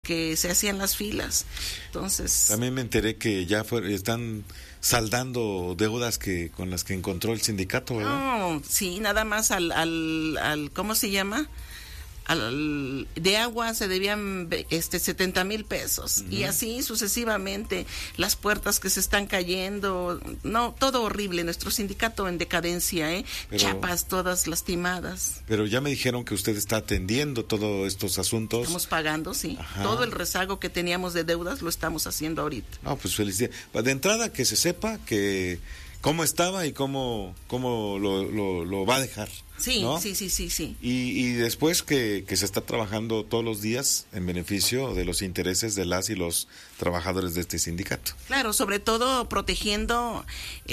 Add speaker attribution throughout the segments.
Speaker 1: que se hacían las filas. Entonces,
Speaker 2: también me enteré que ya están saldando deudas con las que encontró el sindicato, ¿verdad?
Speaker 1: no, sí, nada más al ¿cómo se llama? De agua se debían 70,000 pesos, y así sucesivamente, las puertas que se están cayendo, no, todo horrible, nuestro sindicato en decadencia, chapas todas lastimadas.
Speaker 2: Pero ya me dijeron que usted está atendiendo todos estos asuntos.
Speaker 1: Estamos pagando, sí.
Speaker 2: Ajá.
Speaker 1: Todo el rezago que teníamos de deudas lo estamos haciendo ahorita.
Speaker 2: No, pues felicidades. De entrada, que se sepa que cómo estaba y cómo lo va a dejar.
Speaker 1: Sí,
Speaker 2: ¿no?
Speaker 1: sí.
Speaker 2: Y después que se está trabajando todos los días en beneficio de los intereses de las y los trabajadores de este sindicato.
Speaker 1: Claro, sobre todo protegiendo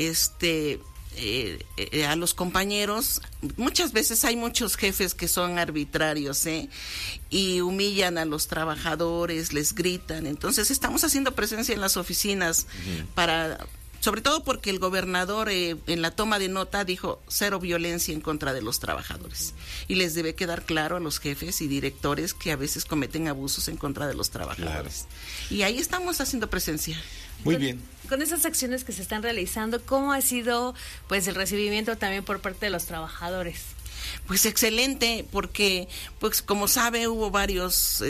Speaker 1: a los compañeros. Muchas veces hay muchos jefes que son arbitrarios, y humillan a los trabajadores, les gritan. Entonces estamos haciendo presencia en las oficinas sobre todo porque el gobernador en la toma de nota dijo 0 violencia en contra de los trabajadores, y les debe quedar claro a los jefes y directores que a veces cometen abusos en contra de los trabajadores. Claro. Y ahí estamos haciendo presencia.
Speaker 2: Muy bien.
Speaker 3: Con esas acciones que se están realizando, ¿cómo ha sido pues el recibimiento también por parte de los trabajadores?
Speaker 1: Pues excelente, porque pues como sabe hubo varias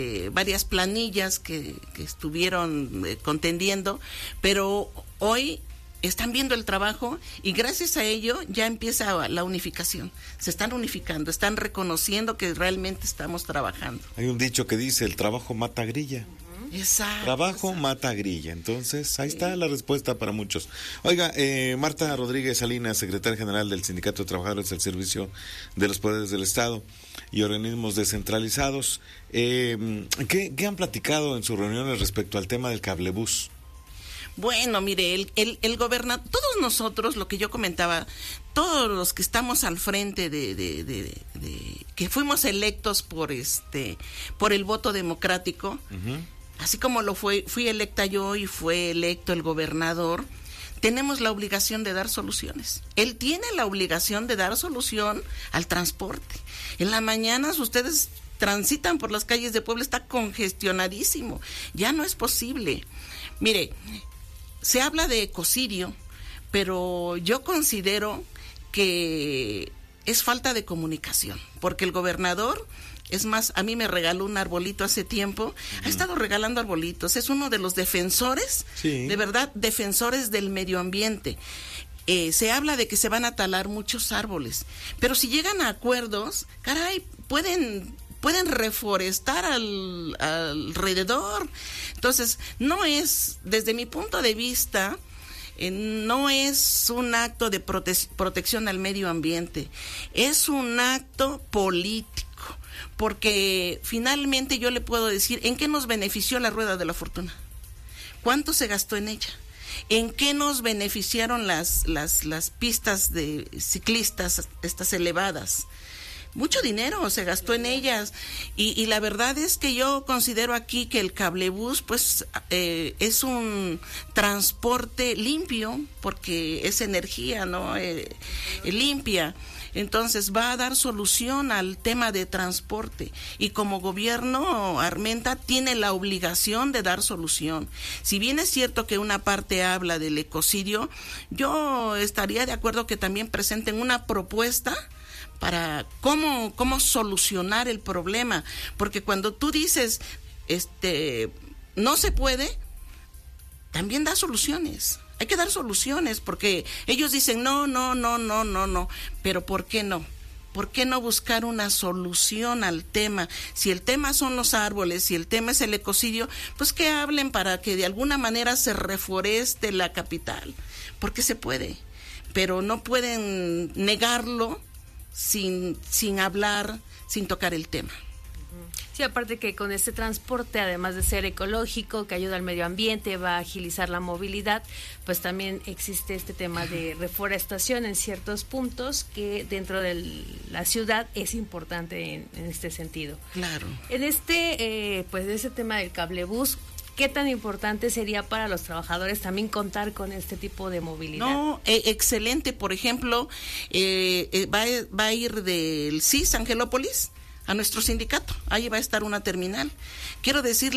Speaker 1: planillas que estuvieron contendiendo, pero hoy están viendo el trabajo y gracias a ello ya empieza la unificación. Se están unificando, están reconociendo que realmente estamos trabajando.
Speaker 2: Hay un dicho que dice, el trabajo mata grilla.
Speaker 1: Exacto.
Speaker 2: Trabajo mata grilla. Entonces, ahí está la respuesta para muchos. Oiga, Marta Rodríguez Salinas, secretaria general del Sindicato de Trabajadores del Servicio de los Poderes del Estado y Organismos Descentralizados, ¿qué han platicado en sus reuniones respecto al tema del cablebús?
Speaker 1: Bueno, mire, el gobernador, todos nosotros, lo que yo comentaba, todos los que estamos al frente de que fuimos electos por el voto democrático, así como fui electa yo y fue electo el gobernador, tenemos la obligación de dar soluciones. Él tiene la obligación de dar solución al transporte. En la mañana ustedes transitan por las calles de Puebla, está congestionadísimo, ya no es posible. Mire, se habla de ecocidio, pero yo considero que es falta de comunicación, porque el gobernador, es más, a mí me regaló un arbolito hace tiempo, ha estado regalando arbolitos, es uno de los defensores, de verdad, defensores del medio ambiente. Se habla de que se van a talar muchos árboles, pero si llegan a acuerdos, caray, pueden reforestar alrededor. Entonces, no es, desde mi punto de vista, no es un acto de protección al medio ambiente, es un acto político, porque finalmente yo le puedo decir, ¿en qué nos benefició la rueda de la fortuna? ¿Cuánto se gastó en ella? ¿En qué nos beneficiaron las pistas de ciclistas, estas elevadas? Mucho dinero se gastó en ellas, y la verdad es que yo considero aquí que el cablebús pues es un transporte limpio, porque es energía, ¿no? Limpia. Entonces va a dar solución al tema de transporte, y como gobierno Armenta tiene la obligación de dar solución. Si bien es cierto que una parte habla del ecocidio, yo estaría de acuerdo que también presenten una propuesta para cómo solucionar el problema, porque cuando tú dices no se puede, también da soluciones. Hay que dar soluciones, porque ellos dicen no, pero ¿por qué no? ¿Por qué no buscar una solución al tema? Si el tema son los árboles, si el tema es el ecocidio, pues que hablen para que de alguna manera se reforeste la capital, porque se puede, pero no pueden negarlo sin hablar, sin tocar el tema.
Speaker 3: Sí, aparte que con este transporte, además de ser ecológico, que ayuda al medio ambiente, va a agilizar la movilidad, pues también existe este tema de reforestación en ciertos puntos que dentro de la ciudad es importante en este sentido.
Speaker 1: Claro.
Speaker 3: En pues de ese tema del cablebús, ¿qué tan importante sería para los trabajadores también contar con este tipo de movilidad?
Speaker 1: No, excelente. Por ejemplo, va a ir del CIS Angelópolis a nuestro sindicato. Ahí va a estar una terminal. Quiero decirle